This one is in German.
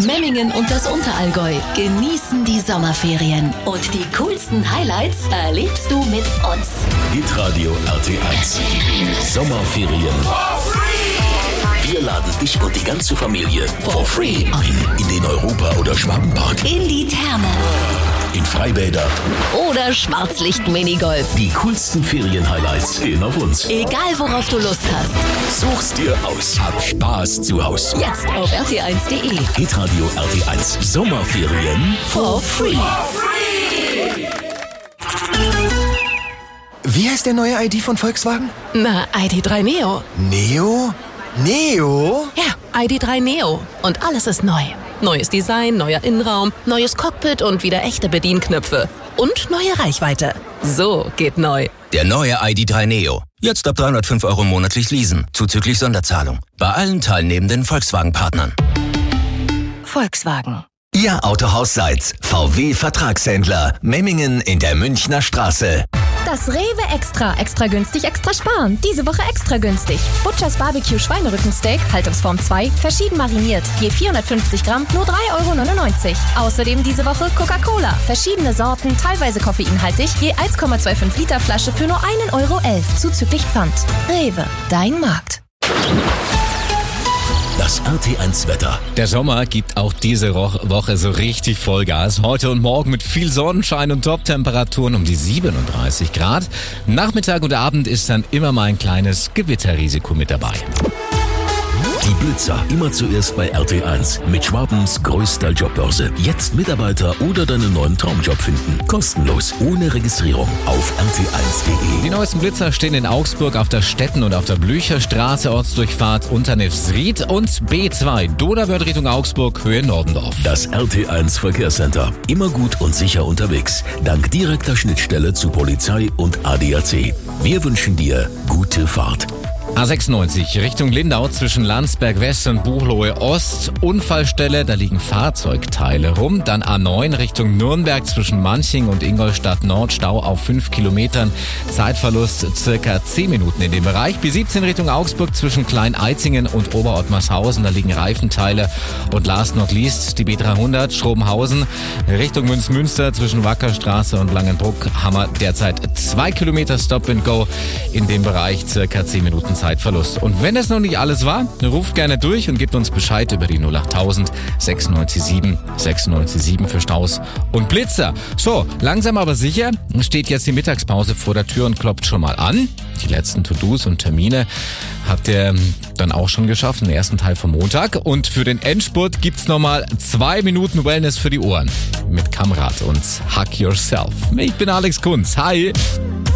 Memmingen und das Unterallgäu genießen die Sommerferien. Und die coolsten Highlights erlebst du mit uns. Hitradio RT1. Sommerferien. Wir laden dich und die ganze Familie for free ein in den Europa- oder Schwabenpark, In die Therme in Freibäder oder Schwarzlicht-Minigolf. Die coolsten Ferien-Highlights gehen auf uns. Egal worauf du Lust hast. Such's dir aus. Hab Spaß zu Haus. Jetzt auf rt1.de. Hitradio RT1. Sommerferien For free. Wie heißt der neue ID von Volkswagen? Na, ID3 Neo. Neo? Neo? Ja, ID3 Neo. Und alles ist neu. Neues Design, neuer Innenraum, neues Cockpit und wieder echte Bedienknöpfe. Und neue Reichweite. So geht neu. Der neue ID3 Neo. Jetzt ab 305 € monatlich leasen, zuzüglich Sonderzahlung. Bei allen teilnehmenden Volkswagen-Partnern. Volkswagen. Ihr Autohaus Seitz, VW Vertragshändler, Memmingen in der Münchner Straße. Das Rewe Extra. Extra günstig, extra sparen. Diese Woche extra günstig. Butchers Barbecue Schweinerückensteak, Haltungsform 2, verschieden mariniert. Je 450 Gramm, nur 3,99 €. Außerdem diese Woche Coca-Cola. Verschiedene Sorten, teilweise koffeinhaltig, je 1,25 Liter Flasche für nur 1,11 €, zuzüglich Pfand. Rewe, dein Markt. Das RT1-Wetter. Der Sommer gibt auch diese Woche so richtig Vollgas. Heute und morgen mit viel Sonnenschein und Top-Temperaturen um die 37 Grad. Nachmittag und Abend ist dann immer mal ein kleines Gewitterrisiko mit dabei. Die Blitzer immer zuerst bei RT1 mit Schwabens größter Jobbörse. Jetzt Mitarbeiter oder deinen neuen Traumjob finden. Kostenlos, ohne Registrierung auf rt1.de. Die neuesten Blitzer stehen in Augsburg auf der Stetten- und auf der Blücherstraße, Ortsdurchfahrt Unternefsried und B2 Donauwörth Richtung Augsburg, Höhe Nordendorf. Das RT1 Verkehrscenter. Immer gut und sicher unterwegs. Dank direkter Schnittstelle zu Polizei und ADAC. Wir wünschen dir gute Fahrt. A96 Richtung Lindau zwischen Landsberg West und Buchloe Ost. Unfallstelle, da liegen Fahrzeugteile rum. Dann A9 Richtung Nürnberg zwischen Manching und Ingolstadt Nord. Stau auf 5 Kilometern. Zeitverlust circa 10 Minuten in dem Bereich. B17 Richtung Augsburg zwischen Klein-Eizingen und Oberottmarshausen. Da liegen Reifenteile. Und last not least die B300 Schrobenhausen Richtung Münster zwischen Wackerstraße und Langenbruck. Haben wir derzeit 2 Kilometer Stop and Go in dem Bereich. Circa 10 Minuten Zeitverlust. Und wenn es noch nicht alles war, ruft gerne durch und gebt uns Bescheid über die 08000 697 697 für Staus und Blitzer. So, langsam aber sicher steht jetzt die Mittagspause vor der Tür und klopft schon mal an. Die letzten To-Dos und Termine habt ihr dann auch schon geschafft, den ersten Teil vom Montag. Und für den Endspurt gibt's nochmal 2 Minuten Wellness für die Ohren mit Kamrat und Hug Yourself. Ich bin Alex Kunz. Hi!